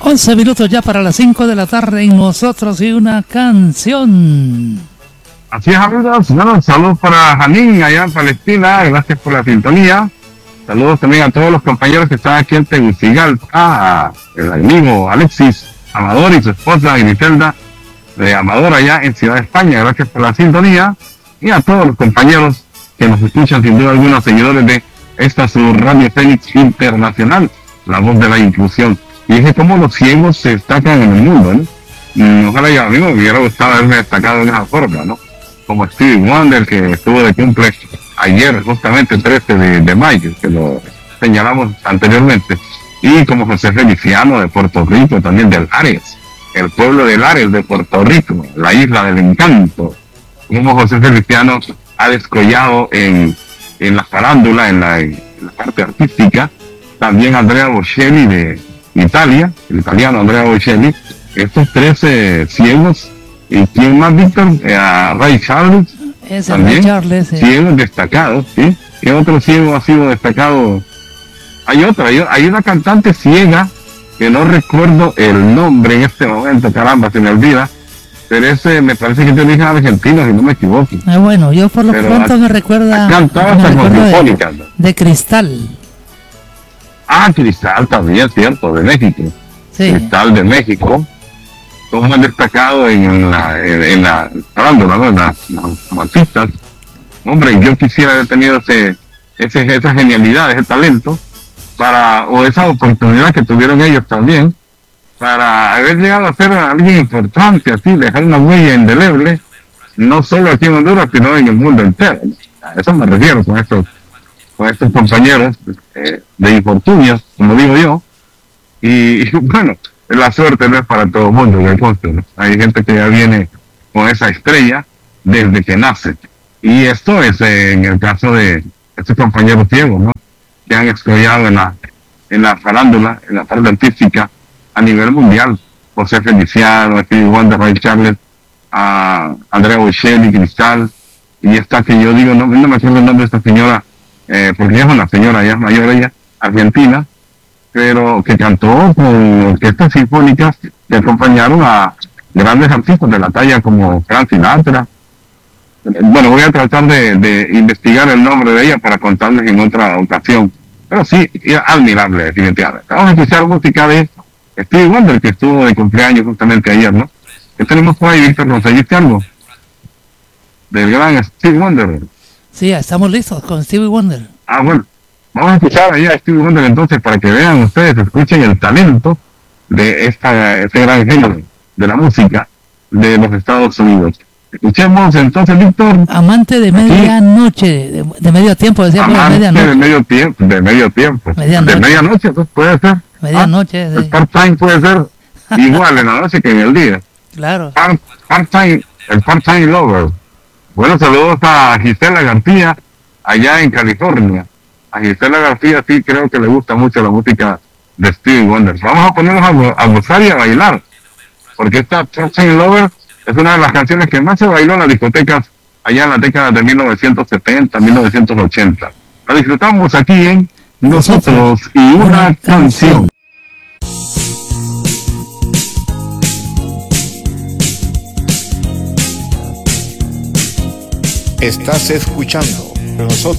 11 minutos ya para las 5 de la tarde en Nosotros y una canción. Así es, amigos. Bueno, saludos para Janín allá en Palestina. Gracias por la sintonía. Saludos también a todos los compañeros que están aquí en Tegucigalpa. El amigo Alexis Amador y su esposa Griselda de Amador allá en Ciudad de España. Gracias por la sintonía. Y a todos los compañeros que nos escuchan, sin duda alguna, seguidores de esta su Radio Fénix Internacional, la voz de la inclusión. Y es que como los ciegos se destacan en el mundo, ¿no? Ojalá yo, a mí me hubiera gustado haberme destacado en esa forma, ¿no? Como Stevie Wonder, que estuvo de cumple ayer, justamente el 13 de mayo, que lo señalamos anteriormente. Y como José Feliciano de Puerto Rico, también del Lares, el pueblo de Lares de Puerto Rico, la isla del encanto. Como José Feliciano ha descollado en la farándula, en la parte artística. También Andrea Bocelli de Italia, el italiano Andrea Bocelli. Estos 13 ciegos. ¿Y quién más, Víctor? Ray Charles. Es también, Ray Charles. Ciegos destacados, ¿sí? ¿Qué otro ciego ha sido destacado? Hay una cantante ciega que no recuerdo el nombre en este momento, caramba, se me olvida. Pero ese me parece que es de origen argentino, si no me equivoco. Bueno, yo por lo pronto me recuerda. Cantaba hasta con sinfónica. De Cristal. Cristal también, cierto, de México. Sí. Cristal de México. Como han destacado en la farándula, ¿no? En las artistas. Hombre, yo quisiera haber tenido esa genialidad, ese talento, o esa oportunidad que tuvieron ellos también, para haber llegado a ser alguien importante, así, dejar una huella indeleble, no solo aquí en Honduras, sino en el mundo entero. A eso me refiero con estos compañeros de infortunios, como digo yo. Y bueno, la suerte no es para todo el mundo, ¿no? Hay gente que ya viene con esa estrella desde que nace. Y esto es en el caso de estos compañeros ciegos, ¿no? Que han estudiado en la farándula, en la parte artística a nivel mundial. José Feliciano, Stevie Wonder, Ray Charles, Andrea Bocelli, Cristal, y esta que yo digo, no me acuerdo el nombre de esta señora, porque ella es una señora, ya es mayor ella, argentina, pero que cantó con orquestas sinfónicas que acompañaron a grandes artistas de la talla como Frank Sinatra. Bueno, voy a tratar de investigar el nombre de ella para contarles en otra ocasión. Pero sí, admirable, definitivamente. Vamos a escuchar música de Stevie Wonder, que estuvo de cumpleaños justamente ayer, ¿no? ¿Qué tenemos por ahí, Víctor? ¿Conseguiste algo? Del gran Stevie Wonder. Sí, estamos listos con Stevie Wonder. Bueno. Vamos a escuchar allá a Stevie Wonder entonces para que vean ustedes, escuchen el talento de ese gran género de la música de los Estados Unidos. Escuchemos entonces, Víctor. Amante de medianoche, de medio tiempo, decía. Amante de medio tiempo. De medianoche, pues puede ser. Medianoche. El part-time puede ser igual en la noche que en el día. Claro. El part-time lover. Bueno, saludos a Gisela García, allá en California. A Gisela García sí creo que le gusta mucho la música de Stevie Wonder. Vamos a ponernos a gozar y a bailar, porque esta Part-Time Lover es una de las canciones que más se bailó en las discotecas allá en la década de 1970, 1980. La disfrutamos aquí en Nosotros y una canción. Estás escuchando Nosotros